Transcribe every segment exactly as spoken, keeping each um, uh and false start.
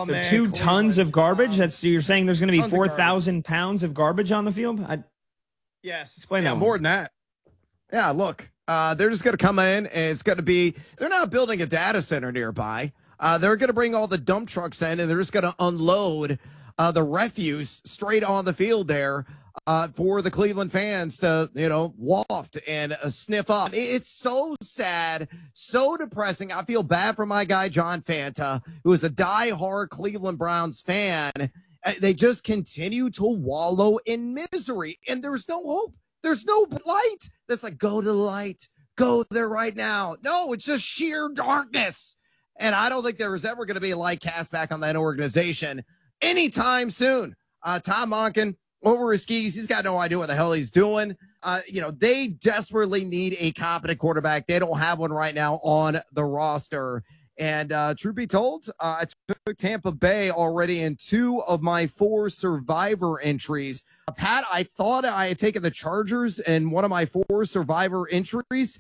Oh, so man, two Cleveland. tons of garbage. Um, That's you're saying there's going to be tons of four thousand pounds of garbage on the field. I, Yes. Explain yeah, that one. more than that. Yeah, look, uh, they're just going to come in, and it's going to be, they're not building a data center nearby. Uh, they're going to bring all the dump trucks in, and they're just going to unload uh, the refuse straight on the field there uh, for the Cleveland fans to, you know, waft and uh, sniff up. It- It's so sad, so depressing. I feel bad for my guy, John Fanta, who is a diehard Cleveland Browns fan. Uh, They just continue to wallow in misery, and there's no hope. There's no light. That's like, go to the light. Go there right now. No, it's just sheer darkness. And I don't think there is ever going to be a light cast back on that organization anytime soon. Uh, Tom Monken, over his skis, he's got no idea what the hell he's doing. Uh, you know, they desperately need a competent quarterback. They don't have one right now on the roster. And uh, truth be told, uh, I took Tampa Bay already in two of my four survivor entries. Uh, Pat, I thought I had taken the Chargers in one of my four survivor entries.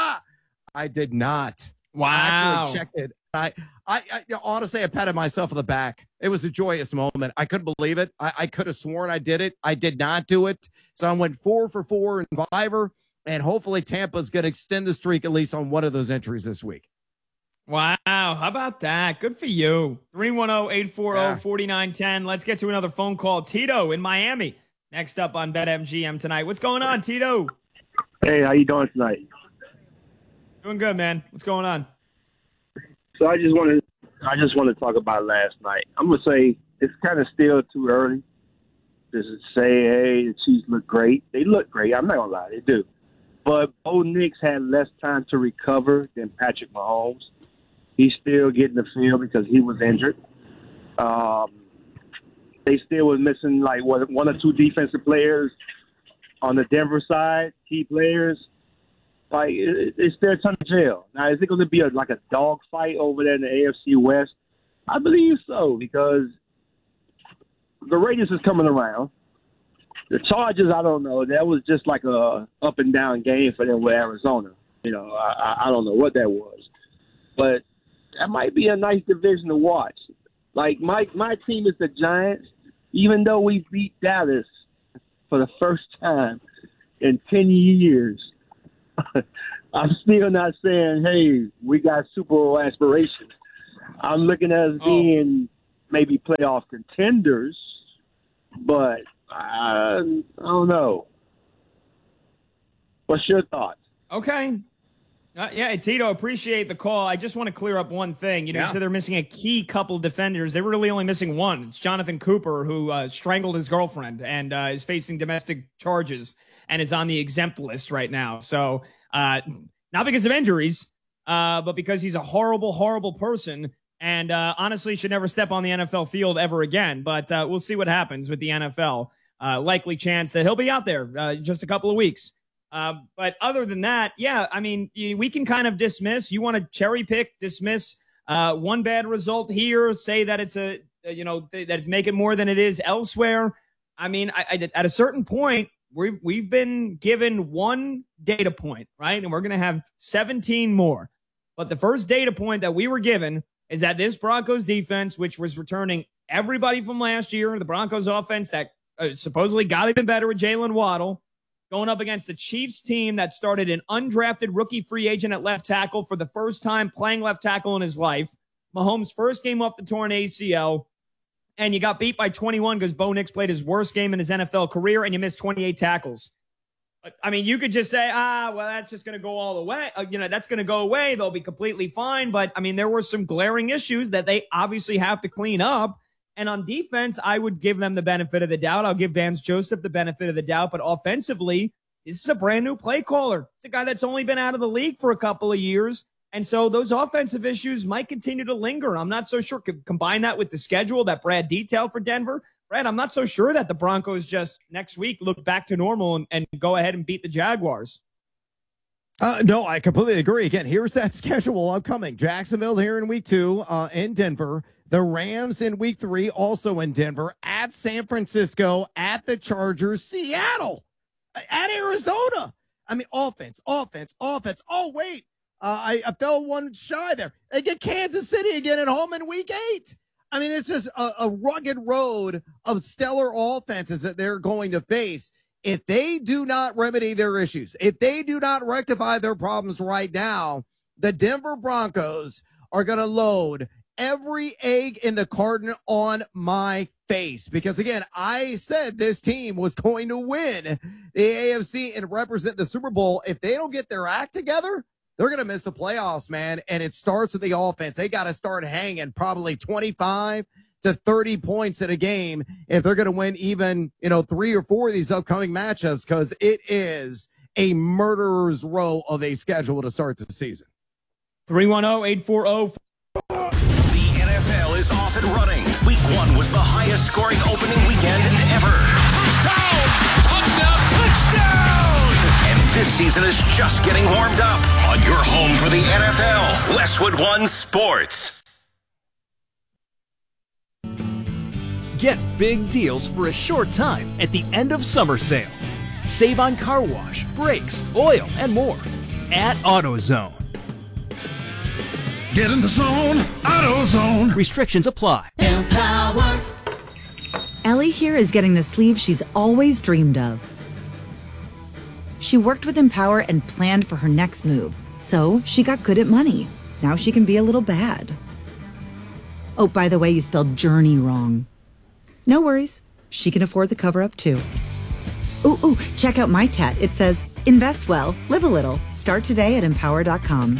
I did not. Wow. I actually checked it. I, I, I you know, honestly, I patted myself on the back. It was a joyous moment. I couldn't believe it. I, I could have sworn I did it. I did not do it. So I went four for four in survivor, and hopefully Tampa's going to extend the streak at least on one of those entries this week. Wow. How about that? Good for you. three one zero, eight four zero, four nine one zero. Let's get to another phone call. Tito in Miami. Next up on BetMGM tonight. What's going on, Tito? Hey, how you doing tonight? Doing good, man. What's going on? So I just want to, I just want to talk about last night. I'm gonna say it's kind of still too early to say, hey, the Chiefs look great. They look great. I'm not gonna lie, they do. But Bo Nix had less time to recover than Patrick Mahomes. He's still getting the field because he was injured. Um, they still was missing like what, one or two defensive players on the Denver side, key players. Like it, it's their ton of jail. Now, is it going to be a, like a dog fight over there in the A F C West? I believe so because the Raiders is coming around. The Chargers, I don't know. That was just like a up and down game for them with Arizona. You know, I, I don't know what that was, but that might be a nice division to watch. Like my my team is the Giants, even though we beat Dallas for the first time in ten years. I'm still not saying, hey, we got Super Bowl aspirations. I'm looking at us Oh. being maybe playoff contenders, but I, I don't know. What's your thoughts? Okay. Uh, yeah, Tito, appreciate the call. I just want to clear up one thing. You know, Yeah. you said they're missing a key couple defenders. They were really only missing one. It's Jonathan Cooper, who uh, strangled his girlfriend and uh, is facing domestic charges and is on the exempt list right now. So, uh, not because of injuries, uh, but because he's a horrible, horrible person and uh, honestly should never step on the N F L field ever again. But uh, we'll see what happens with the N F L. Uh, likely chance that he'll be out there uh, just a couple of weeks. Uh, but other than that, yeah, I mean, y- we can kind of dismiss. You want to cherry pick, dismiss uh, one bad result here, say that it's a, you know, th- that it's making more than it is elsewhere. I mean, I, I, at a certain point, we've, we've been given one data point, right? And we're going to have seventeen more. But the first data point that we were given is that this Broncos defense, which was returning everybody from last year, the Broncos offense that uh, supposedly got even better with Jalen Waddle, going up against the Chiefs team that started an undrafted rookie free agent at left tackle for the first time playing left tackle in his life. Mahomes' first game off the torn A C L, and you got beat by twenty-one because Bo Nix played his worst game in his N F L career, and you missed twenty-eight tackles. I mean, you could just say, ah, well, that's just going to go all the way. Uh, you know, that's going to go away. They'll be completely fine. But, I mean, there were some glaring issues that they obviously have to clean up. And on defense, I would give them the benefit of the doubt. I'll give Vance Joseph the benefit of the doubt. But offensively, this is a brand new play caller. It's a guy that's only been out of the league for a couple of years. And so those offensive issues might continue to linger. I'm not so sure. Combine that with the schedule that Brad detailed for Denver. Brad, I'm not so sure that the Broncos just next week look back to normal and, and go ahead and beat the Jaguars. Uh, no, I completely agree. Again, here's that schedule upcoming. Jacksonville here in week two, uh, in Denver. The Rams in week three, also in Denver. At San Francisco, at the Chargers, Seattle, at Arizona. I mean, offense, offense, offense. Oh, wait. Uh, I, I fell one shy there. They get Kansas City again at home in week eight. I mean, it's just a, a rugged road of stellar offenses that they're going to face. If they do not remedy their issues, if they do not rectify their problems right now, the Denver Broncos are going to load every egg in the carton on my face. Because, again, I said this team was going to win the A F C and represent the Super Bowl. If they don't get their act together, they're going to miss the playoffs, man. And it starts with the offense. They got to start hanging probably twenty-five to thirty points in a game if they're going to win even, you know, three or four of these upcoming matchups, because it is a murderer's row of a schedule to start the season. three one zero, eight four zero. The N F L is off and running. Week one was the highest scoring opening weekend ever. Touchdown! Touchdown! Touchdown! And this season is just getting warmed up on your home for the N F L, Westwood One Sports. Get big deals for a short time at the end of summer sale. Save on car wash, brakes, oil, and more at AutoZone. Get in the zone, AutoZone. Restrictions apply. Empower. Ellie here is getting the sleeve she's always dreamed of. She worked with Empower and planned for her next move, so she got good at money. Now she can be a little bad. Oh, by the way, you spelled journey wrong. No worries. She can afford the cover-up, too. Ooh, ooh, check out my tat. It says, invest well, live a little. Start today at empower dot com.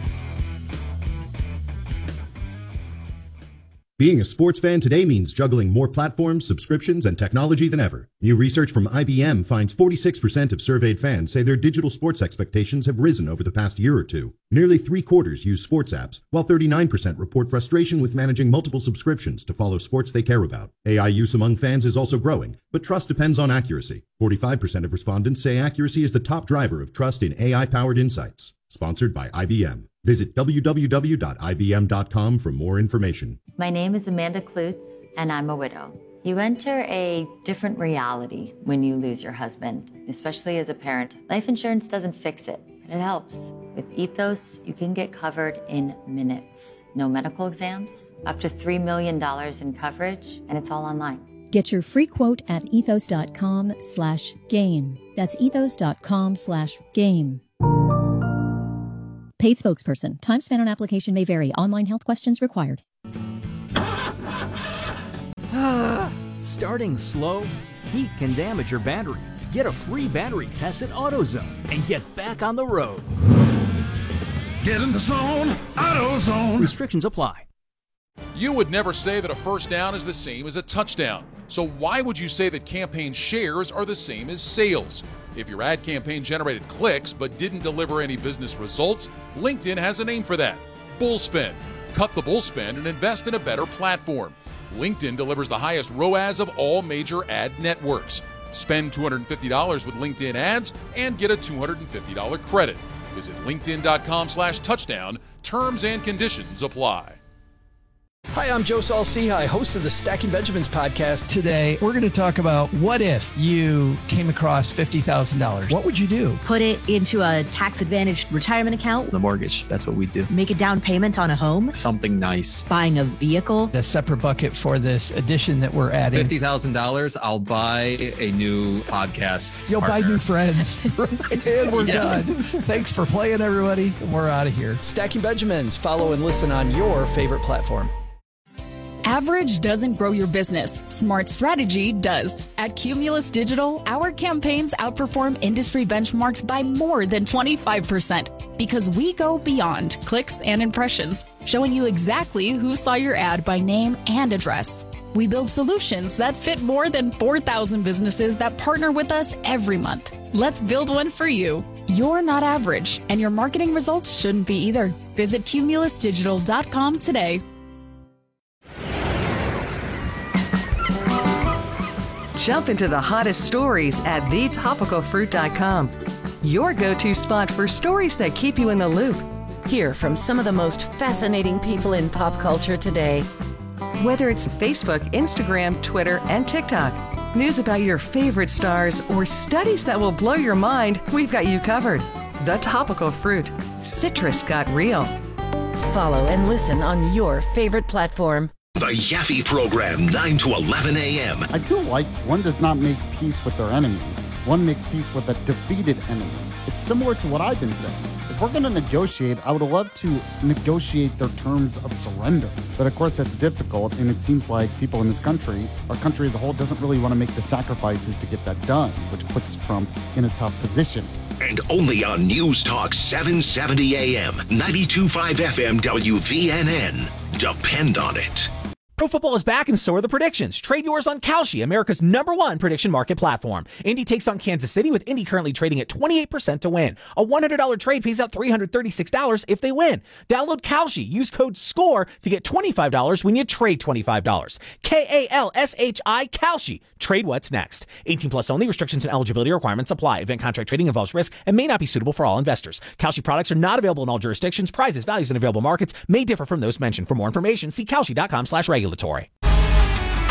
Being a sports fan today means juggling more platforms, subscriptions, and technology than ever. New research from I B M finds forty-six percent of surveyed fans say their digital sports expectations have risen over the past year or two. Nearly three quarters use sports apps, while thirty-nine percent report frustration with managing multiple subscriptions to follow sports they care about. A I use among fans is also growing, but trust depends on accuracy. forty-five percent of respondents say accuracy is the top driver of trust in A I-powered insights. Sponsored by I B M. Visit w w w dot i b m dot com for more information. My name is Amanda Klutz, and I'm a widow. You enter a different reality when you lose your husband, especially as a parent. Life insurance doesn't fix it, but it helps. With Ethos, you can get covered in minutes. No medical exams, up to three million dollars in coverage, and it's all online. Get your free quote at ethos dot com slash game. That's ethos dot com slash game. Paid spokesperson. Time spent on application may vary. Online health questions required. Starting slow? Heat can damage your battery. Get a free battery test at AutoZone and get back on the road. Get in the zone, AutoZone. Restrictions apply. You would never say that a first down is the same as a touchdown. So why would you say that campaign shares are the same as sales? If your ad campaign generated clicks but didn't deliver any business results, LinkedIn has a name for that. Bullspend. Cut the bullspend and invest in a better platform. LinkedIn delivers the highest R O A S of all major ad networks. Spend two hundred fifty dollars with LinkedIn ads and get a two hundred fifty dollars credit. Visit linkedin dot com slash touchdown. Terms and conditions apply. Hi, I'm Joe Saul-Sehy, host of the Stacking Benjamins podcast. Today, we're going to talk about what if you came across fifty thousand dollars? What would you do? Put it into a tax-advantaged retirement account. The mortgage, that's what we do. Make a down payment on a home. Something nice. Buying a vehicle. A separate bucket for this addition that we're adding. fifty thousand dollars, I'll buy a new podcast You'll partner. buy new friends. And we're yeah. done. Thanks for playing, everybody. And we're out of here. Stacking Benjamins. Follow and listen on your favorite platform. Average doesn't grow your business. Smart strategy does. At Cumulus Digital, our campaigns outperform industry benchmarks by more than twenty-five percent because we go beyond clicks and impressions, showing you exactly who saw your ad by name and address. We build solutions that fit more than four thousand businesses that partner with us every month. Let's build one for you. You're not average, and your marketing results shouldn't be either. Visit cumulus digital dot com today. Jump into the hottest stories at the topical fruit dot com. Your go-to spot for stories that keep you in the loop. Hear from some of the most fascinating people in pop culture today. Whether it's Facebook, Instagram, Twitter, and TikTok, news about your favorite stars, or studies that will blow your mind, we've got you covered. The Topical Fruit. Citrus got real. Follow and listen on your favorite platform. The Yaffe Program, nine to eleven a.m. I do like one does not make peace with their enemy. One makes peace with a defeated enemy. It's similar to what I've been saying. If we're going to negotiate, I would love to negotiate their terms of surrender. But of course, that's difficult, and it seems like people in this country, our country as a whole, doesn't really want to make the sacrifices to get that done, which puts Trump in a tough position. And only on News Talk seven seventy a.m., ninety-two point five F M W V N N. Depend on it. Pro football is back and so are the predictions. Trade yours on Kalshi, America's number one prediction market platform. Indy takes on Kansas City with Indy currently trading at twenty-eight percent to win. A one hundred dollars trade pays out three hundred thirty-six dollars if they win. Download Kalshi. Use code SCORE to get twenty-five dollars when you trade twenty-five dollars. K A L S H I, Kalshi. Trade what's next. eighteen plus only. Restrictions and eligibility requirements apply. Event contract trading involves risk and may not be suitable for all investors. Kalshi products are not available in all jurisdictions. Prices, values, and available markets may differ from those mentioned. For more information, see kalshi dot com slash regulatory.